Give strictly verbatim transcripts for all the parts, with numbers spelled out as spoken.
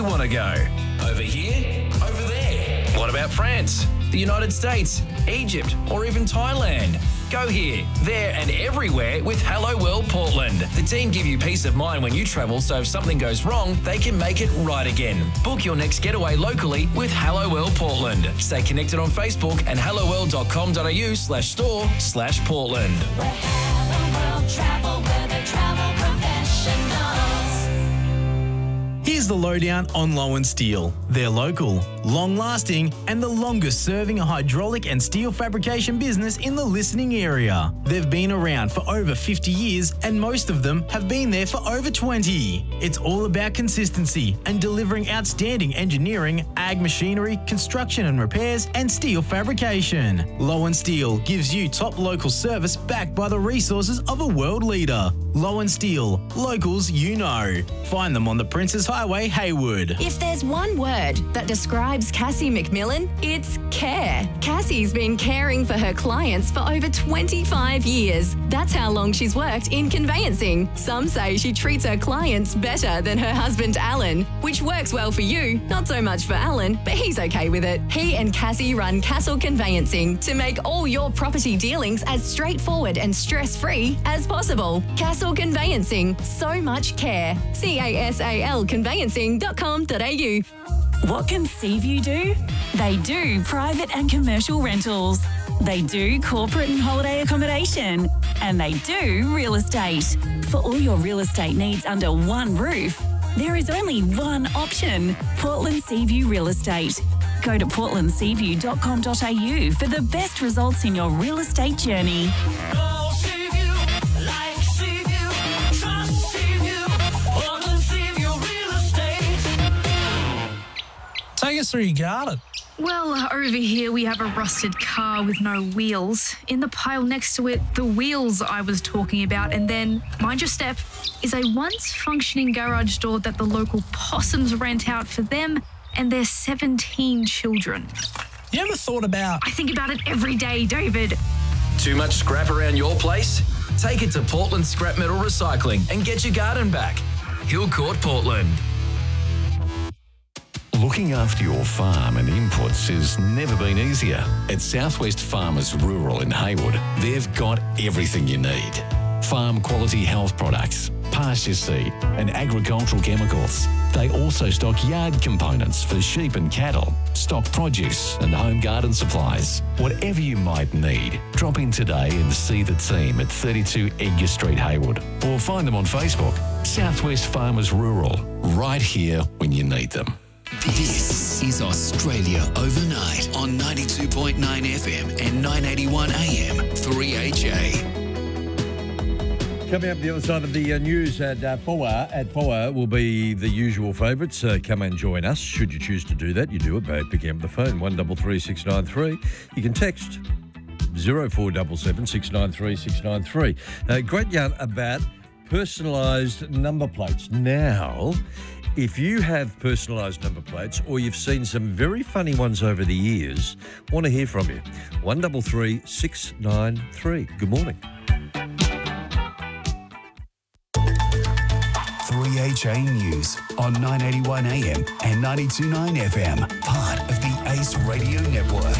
you want to go? Over here? Over there? What about France, the United States, Egypt, or even Thailand? Go here, there and everywhere with Hello World Portland. The team give you peace of mind when you travel, so if something goes wrong, they can make it right again. Book your next getaway locally with Hello World Portland. Stay connected on Facebook and helloworld.com.au slash store slash Portland. Where Hello World travel, where they travel professionals. Here's the lowdown on Lowen Steel. They're local, long-lasting, and the longest-serving hydraulic and steel fabrication business in the listening area. They've been around for over fifty years, and most of them have been there for over twenty. It's all about consistency and delivering outstanding engineering, ag machinery, construction and repairs, and steel fabrication. Lowen Steel gives you top local service backed by the resources of a world leader. Lowen Steel, locals you know. Find them on the Princess Highway, Haywood. If there's one word that describes Cassie McMillan, it's care. Cassie's been caring for her clients for over twenty-five years. That's how long she's worked in conveyancing. Some say she treats her clients better than her husband Alan, which works well for you, not so much for Alan, but he's okay with it. He and Cassie run Castle Conveyancing to make all your property dealings as straightforward and stress-free as possible. Castle Conveyancing, so much care. C A S A L conveyancing dot com dot a u. What can Seaview do? They do private and commercial rentals. They do corporate and holiday accommodation. And they do real estate. For all your real estate needs under one roof, there is only one option: Portland Seaview Real Estate. Go to portland seaview dot com dot a u for the best results in your real estate journey. Take us through your garden. Well, over here we have a rusted car with no wheels. In the pile next to it, the wheels I was talking about. And then, mind your step, is a once functioning garage door that the local possums rent out for them and their seventeen children. You ever thought about... I think about it every day, David. Too much scrap around your place? Take it to Portland Scrap Metal Recycling and get your garden back. Hill Court, Portland. Looking after your farm and inputs has never been easier. At Southwest Farmers Rural in Haywood, they've got everything you need. Farm quality health products, pasture seed and agricultural chemicals. They also stock yard components for sheep and cattle, stock produce and home garden supplies. Whatever you might need, drop in today and see the team at thirty-two Edgar Street, Haywood, or find them on Facebook. Southwest Farmers Rural, right here when you need them. This is Australia Overnight on ninety-two point nine F M and nine eighty-one A M three H A. Coming up the other side of the uh, news at uh, four at four will be the usual favourites. Uh, come and join us. Should you choose to do that, you do it by picking up the phone, one double three six nine three. You can text zero four seven seven six nine three six nine three. Uh, great yarn about personalised number plates. Now, if you have personalised number plates or you've seen some very funny ones over the years, want to hear from you. one double three six nine three. Good morning. three H A News on nine eighty-one A M and ninety-two point nine F M, part of the Ace Radio Network.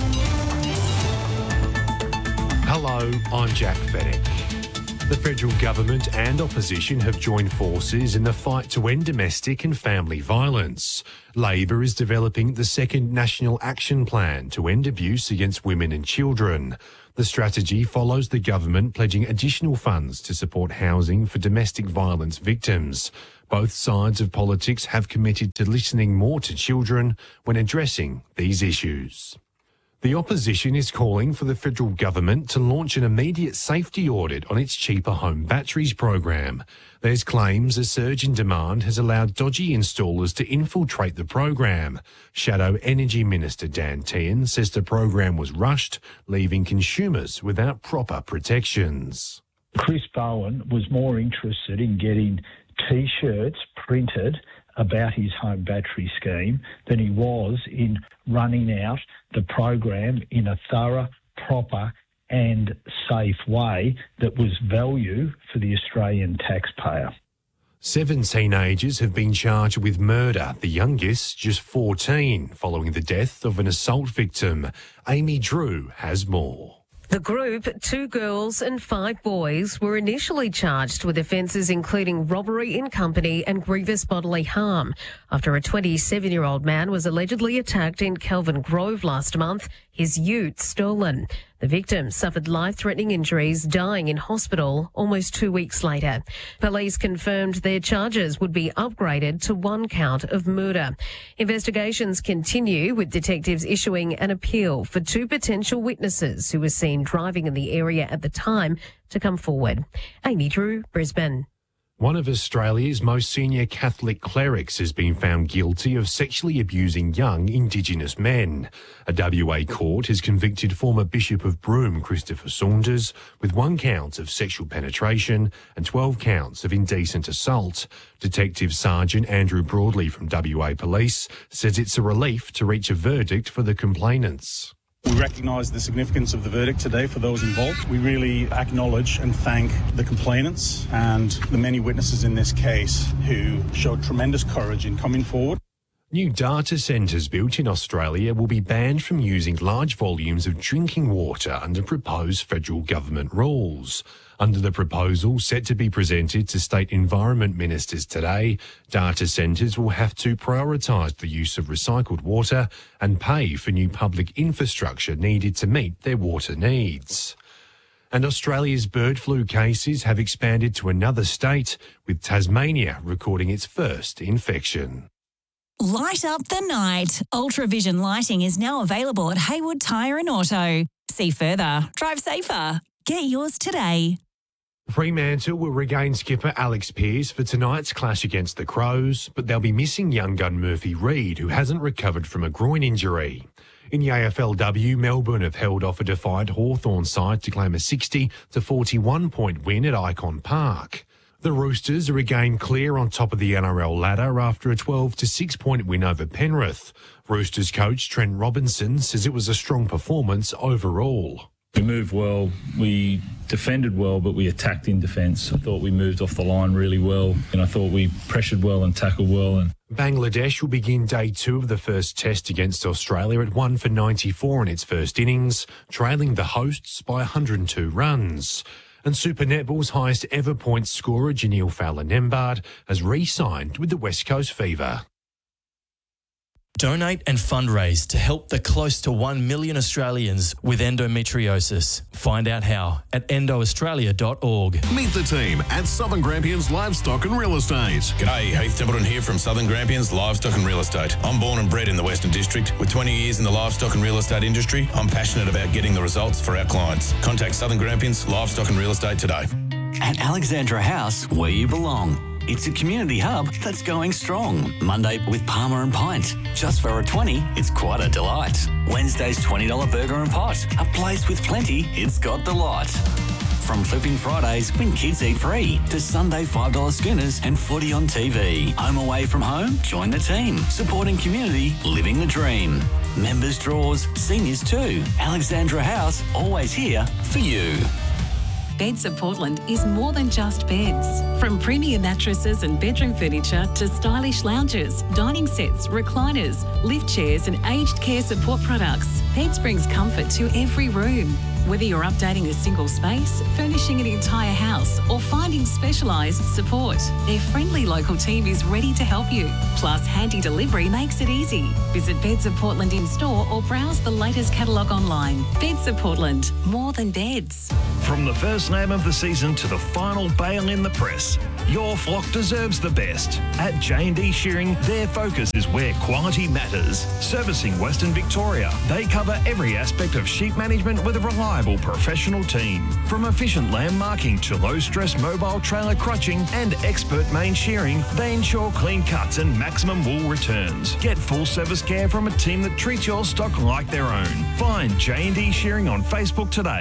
Hello, I'm Jack Fedek. The federal government and opposition have joined forces in the fight to end domestic and family violence. Labor is developing the second National Action Plan to end abuse against women and children. The strategy follows the government pledging additional funds to support housing for domestic violence victims. Both sides of politics have committed to listening more to children when addressing these issues. The opposition is calling for the federal government to launch an immediate safety audit on its cheaper home batteries program. There's claims a surge in demand has allowed dodgy installers to infiltrate the program. Shadow Energy Minister Dan Tehan says the program was rushed, leaving consumers without proper protections. Chris Bowen was more interested in getting T-shirts printed about his home battery scheme than he was in running out the program in a thorough, proper and safe way that was value for the Australian taxpayer. Seven teenagers have been charged with murder, the youngest just fourteen, following the death of an assault victim. Amy Drew has more. The group, two girls and five boys, were initially charged with offences including robbery in company and grievous bodily harm after a twenty-seven-year-old man was allegedly attacked in Kelvin Grove last month, his ute stolen. The victim suffered life-threatening injuries, dying in hospital almost two weeks later. Police confirmed their charges would be upgraded to one count of murder. Investigations continue, with detectives issuing an appeal for two potential witnesses who were seen driving in the area at the time to come forward. Amy Drew, Brisbane. One of Australia's most senior Catholic clerics has been found guilty of sexually abusing young Indigenous men. A W A court has convicted former Bishop of Broome, Christopher Saunders, with one count of sexual penetration and twelve counts of indecent assault. Detective Sergeant Andrew Broadley from W A Police says it's a relief to reach a verdict for the complainants. We recognise the significance of the verdict today for those involved. We really acknowledge and thank the complainants and the many witnesses in this case who showed tremendous courage in coming forward. New data centres built in Australia will be banned from using large volumes of drinking water under proposed federal government rules. Under the proposal set to be presented to state environment ministers today, data centres will have to prioritise the use of recycled water and pay for new public infrastructure needed to meet their water needs. And Australia's bird flu cases have expanded to another state, with Tasmania recording its first infection. Light up the night. Ultravision lighting is now available at Haywood Tyre and Auto. See further. Drive safer. Get yours today. Fremantle will regain skipper Alex Pearce for tonight's clash against the Crows, but they'll be missing young gun Murphy Reid, who hasn't recovered from a groin injury. In the A F L W, Melbourne have held off a defiant Hawthorn side to claim a sixty to forty-one point win at Icon Park. The Roosters are again clear on top of the N R L ladder after a twelve to six point win over Penrith. Roosters coach Trent Robinson says it was a strong performance overall. We moved well, we defended well, but we attacked in defence. I thought we moved off the line really well, and I thought we pressured well and tackled well. And Bangladesh will begin day two of the first test against Australia at one for ninety-four in its first innings, trailing the hosts by one hundred two runs. And Super Netball's highest ever points scorer, Janelle Fowler-Nembard, has re-signed with the West Coast Fever. Donate and fundraise to help the close to one million Australians with endometriosis. Find out how at endo australia dot org. Meet the team at Southern Grampians Livestock and Real Estate. G'day, Heath Templeton here from Southern Grampians Livestock and Real Estate. I'm born and bred in the Western District. With twenty years in the livestock and real estate industry, I'm passionate about getting the results for our clients. Contact Southern Grampians Livestock and Real Estate today. At Alexandra House, where you belong. It's a community hub that's going strong. Monday with Palmer and Pint. Just for a twenty, it's quite a delight. Wednesday's twenty dollars burger and pot. A place with plenty, it's got the lot. From Flipping Fridays when kids eat free to Sunday five dollars schooners and footy on T V. Home away from home? Join the team. Supporting community, living the dream. Members draws, seniors too. Alexandra House, always here for you. Beds of Portland is more than just beds. From premium mattresses and bedroom furniture to stylish lounges, dining sets, recliners, lift chairs and aged care support products, Beds brings comfort to every room. Whether you're updating a single space, furnishing an entire house or finding specialised support, their friendly local team is ready to help you. Plus, handy delivery makes it easy. Visit Beds of Portland in store or browse the latest catalogue online. Beds of Portland, more than beds. From the first name of the season to the final bale in the press, your flock deserves the best. At J and D Shearing, their focus is where quality matters. Servicing Western Victoria, they cover every aspect of sheep management with a reliable professional team. From efficient lamb marking to low-stress mobile trailer crutching and expert main shearing, they ensure clean cuts and maximum wool returns. Get full service care from a team that treats your stock like their own. Find J and D Shearing on Facebook today.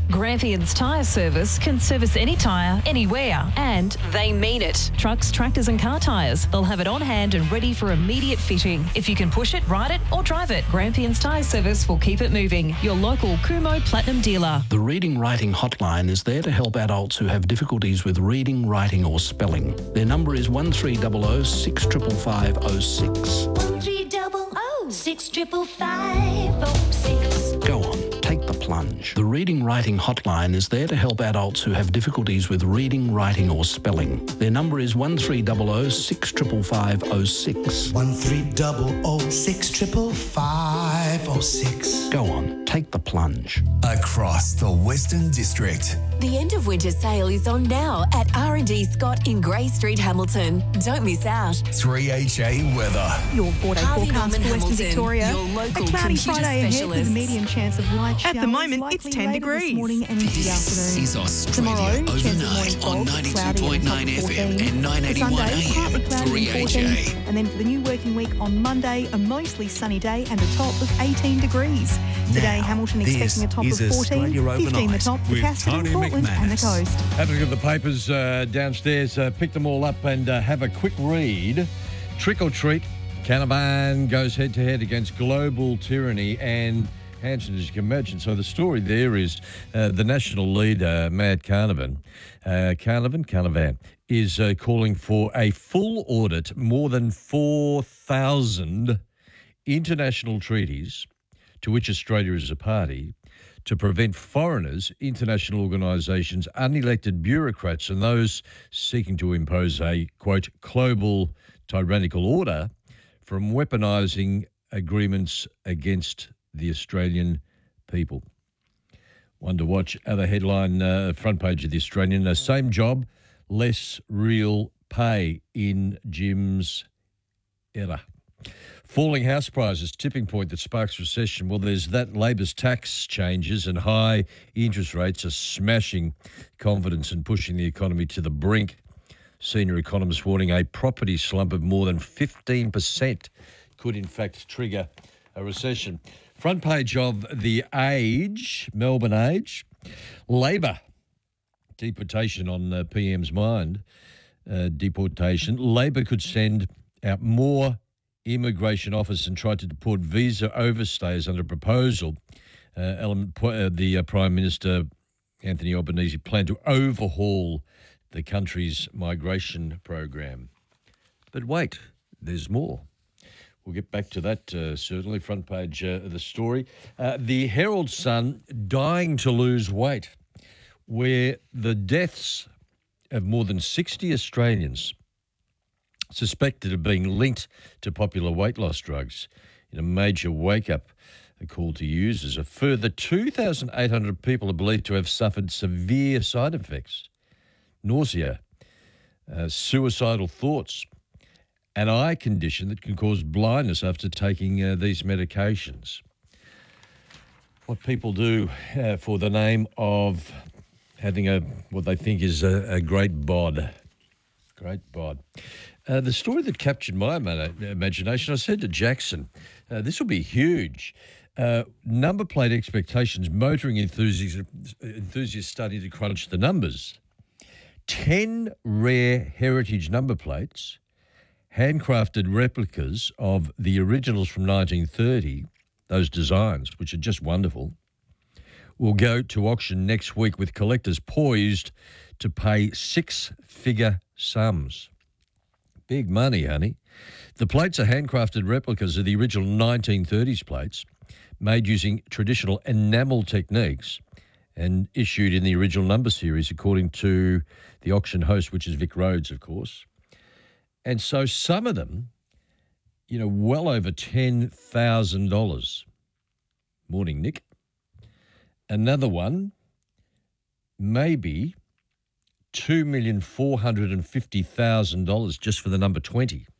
Grampians Tyre Service can service any tyre, anywhere, and they mean it. Trucks, tractors and car tyres. They'll have it on hand and ready for immediate fitting. If you can push it, ride it or drive it, Grampians Tyre Service will keep it moving. Your local Kumo Platinum dealer. The Reading Writing Hotline is there to help adults who have difficulties with reading, writing or spelling. Their number is one three zero zero six five five zero oh six. One three double oh six triple five oh six. Go on, take the plunge. The Reading Writing Hotline is there to help adults who have difficulties with reading, writing or spelling. Their number is one three zero zero six five five zero oh six. One three zero zero six five five oh six. Go on, take the plunge. Across the Western District. The end of winter sale is on now at R and D Scott in Grey Street, Hamilton. Don't miss out. three H A weather. Your four-day Harvey forecast Norman for Western Hamilton, Victoria. your local A cloudy computer Friday ahead with a specialist. medium chance of light showers. At the moment, likely it's ten later degrees. This morning and into the This afternoon. is Australia Tomorrow, chance of morning overnight fog, on cloudy ninety-two point nine and F M fourteen. and nine For eighty-one Sunday, A partly M, cloudy three and H fourteen. A. And then for the new working week on Monday, a mostly sunny day and a top of eighteen degrees. Today, Now, Hamilton this expecting a top is of fourteen, Australia fifteen the Overnight top for with Caston, Tony Portland and the McManus. coast. Have a look at the papers uh, downstairs, uh, pick them all up and uh, have a quick read. Trick or treat, Canavan goes head-to-head against global tyranny and Hanson, as you can imagine. So the story there is uh, the national leader, Matt Canavan, uh, Canavan, Canavan, is uh, calling for a full audit, more than four thousand international treaties to which Australia is a party, to prevent foreigners, international organisations, unelected bureaucrats and those seeking to impose a, quote, global tyrannical order from weaponising agreements against the Australian people. One to watch, other headline, uh, front page of the Australian, uh, same job, less real pay in Jim's era. Falling house prices, tipping point that sparks recession. Well, there's that. Labor's tax changes and high interest rates are smashing confidence and pushing the economy to the brink. Senior economists warning a property slump of more than fifteen percent could in fact trigger a recession. Front page of The Age, Melbourne Age. Labor, deportation on uh, P M's mind, uh, deportation. Labor could send out more immigration officers and try to deport visa overstayers under proposal. Uh, element, uh, the uh, Prime Minister, Anthony Albanese, planned to overhaul the country's migration program. But wait, there's more. We'll get back to that, uh, certainly. Front page uh, of the story. Uh, the Herald Sun, dying to lose weight, where the deaths of more than sixty Australians suspected of being linked to popular weight loss drugs in a major wake-up call to users. A further two thousand eight hundred people are believed to have suffered severe side effects, nausea, uh, suicidal thoughts, an eye condition that can cause blindness after taking uh, these medications. What people do uh, for the name of having a what they think is a, a great bod. Great bod. Uh, the story that captured my imagination, I said to Jackson, uh, this will be huge. Uh, number plate expectations, motoring enthusiasts, enthusiasts starting to crunch the numbers. Ten rare heritage number plates, handcrafted replicas of the originals from nineteen thirty, those designs, which are just wonderful, will go to auction next week with collectors poised to pay six-figure sums. Big money, honey. The plates are handcrafted replicas of the original nineteen thirties plates, made using traditional enamel techniques and issued in the original number series, according to the auction host, which is Vic Rhodes, of course. And so some of them, you know, well over ten thousand dollars. Morning, Nick. Another one, maybe two million four hundred fifty thousand dollars just for the number twenty.